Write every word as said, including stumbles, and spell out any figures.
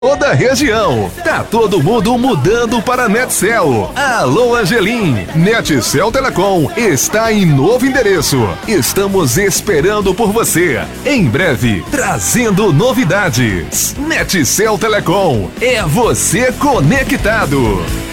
Toda a região. Tá todo mundo mudando para Netcel. Alô, Angelim. Netcel Telecom está em novo endereço. Estamos esperando por você. Em breve, trazendo novidades. Netcel Telecom. É você conectado.